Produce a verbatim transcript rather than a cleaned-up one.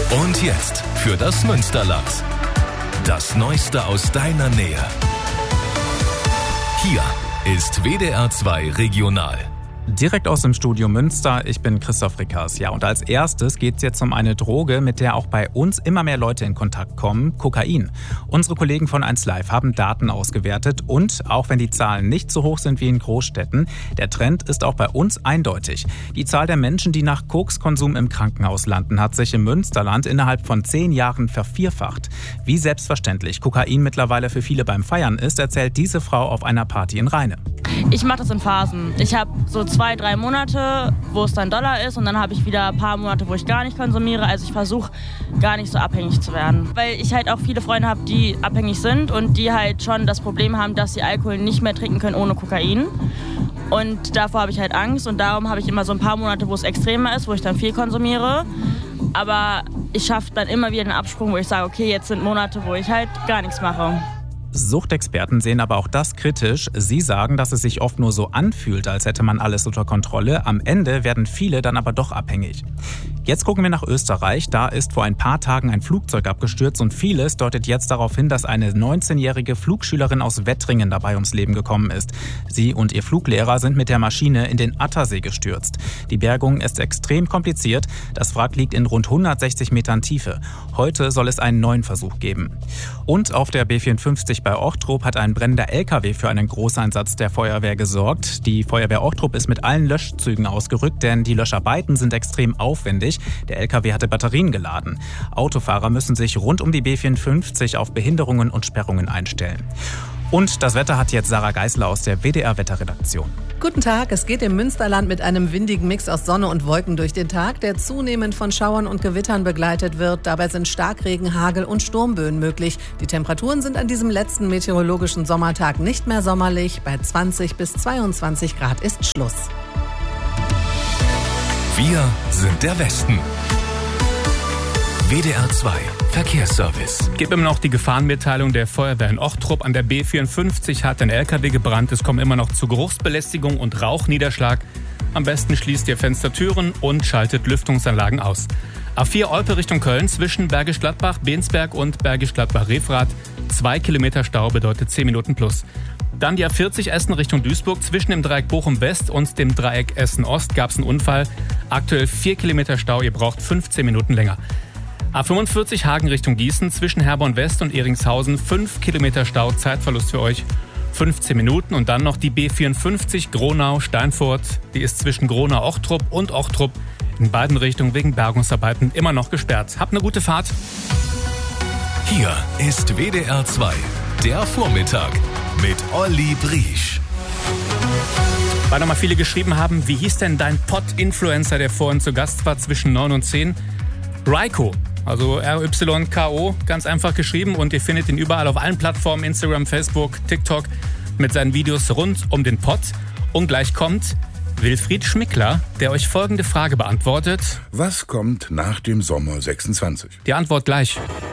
Und jetzt für das Münsterland. Das Neueste aus deiner Nähe. Hier ist W D R zwei Regional. Direkt aus dem Studio Münster, ich bin Christoph Rickers. Ja, und als erstes geht es jetzt um eine Droge, mit der auch bei uns immer mehr Leute in Kontakt kommen, Kokain. Unsere Kollegen von eins Live haben Daten ausgewertet und, auch wenn die Zahlen nicht so hoch sind wie in Großstädten, der Trend ist auch bei uns eindeutig. Die Zahl der Menschen, die nach Kokskonsum im Krankenhaus landen, hat sich im Münsterland innerhalb von zehn Jahren vervierfacht. Wie selbstverständlich Kokain mittlerweile für viele beim Feiern ist, erzählt diese Frau auf einer Party in Rheine. Ich mache das in Phasen. Ich habe so zwei, drei Monate, wo es dann Dollar ist und dann habe ich wieder ein paar Monate, wo ich gar nicht konsumiere. Also ich versuche gar nicht so abhängig zu werden. Weil ich halt auch viele Freunde habe, die abhängig sind und die halt schon das Problem haben, dass sie Alkohol nicht mehr trinken können ohne Kokain. Und davor habe ich halt Angst und darum habe ich immer so ein paar Monate, wo es extremer ist, wo ich dann viel konsumiere. Aber ich schaffe dann immer wieder den Absprung, wo ich sage, okay, jetzt sind Monate, wo ich halt gar nichts mache. Suchtexperten sehen aber auch das kritisch. Sie sagen, dass es sich oft nur so anfühlt, als hätte man alles unter Kontrolle. Am Ende werden viele dann aber doch abhängig. Jetzt gucken wir nach Österreich. Da ist vor ein paar Tagen ein Flugzeug abgestürzt und vieles deutet jetzt darauf hin, dass eine neunzehnjährige Flugschülerin aus Wettringen dabei ums Leben gekommen ist. Sie und ihr Fluglehrer sind mit der Maschine in den Attersee gestürzt. Die Bergung ist extrem kompliziert. Das Wrack liegt in rund hundertsechzig Metern Tiefe. Heute soll es einen neuen Versuch geben. Und auf der B vierundfünfzig bei Ochtrup hat ein brennender L K W für einen Großeinsatz der Feuerwehr gesorgt. Die Feuerwehr Ochtrup ist mit allen Löschzügen ausgerückt, denn die Löscharbeiten sind extrem aufwendig. Der L K W hatte Batterien geladen. Autofahrer müssen sich rund um die B vierundfünfzig auf Behinderungen und Sperrungen einstellen. Und das Wetter hat jetzt Sarah Geisler aus der W D R-Wetterredaktion. Guten Tag, es geht im Münsterland mit einem windigen Mix aus Sonne und Wolken durch den Tag, der zunehmend von Schauern und Gewittern begleitet wird. Dabei sind Starkregen, Hagel und Sturmböen möglich. Die Temperaturen sind an diesem letzten meteorologischen Sommertag nicht mehr sommerlich. Bei zwanzig bis zweiundzwanzig Grad ist Schluss. Wir sind der Westen. W D R zwei Verkehrsservice. Gibt immer noch die Gefahrenmitteilung der Feuerwehr in Ochtrup. An der B vierundfünfzig hat ein L K W gebrannt. Es kommt immer noch zu Geruchsbelästigung und Rauchniederschlag. Am besten schließt ihr Fenstertüren und schaltet Lüftungsanlagen aus. A vier Olpe Richtung Köln zwischen Bergisch Gladbach, Bensberg und Bergisch Gladbach-Refrath. Zwei Kilometer Stau bedeutet zehn Minuten plus. Dann die A vierzig Essen Richtung Duisburg. Zwischen dem Dreieck Bochum West und dem Dreieck Essen Ost gab es einen Unfall. Aktuell vier Kilometer Stau, ihr braucht fünfzehn Minuten länger. A fünfundvierzig Hagen Richtung Gießen, zwischen Herborn West und Eringshausen, fünf Kilometer Stau, Zeitverlust für euch, fünfzehn Minuten. Und dann noch die B vierundfünfzig Gronau-Steinfurt, die ist zwischen Gronau-Ochtrup und Ochtrup in beiden Richtungen wegen Bergungsarbeiten immer noch gesperrt. Habt eine gute Fahrt. Hier ist W D R zwei, der Vormittag mit Olli Briesch. Weil nochmal viele geschrieben haben, wie hieß denn dein Pod-Influencer, der vorhin zu Gast war zwischen neun und zehn? Ryko. Also R Y K O, ganz einfach geschrieben und ihr findet ihn überall auf allen Plattformen, Instagram, Facebook, TikTok, mit seinen Videos rund um den Pott. Und gleich kommt Wilfried Schmickler, der euch folgende Frage beantwortet. Was kommt nach dem Sommer sechsundzwanzig? Die Antwort gleich.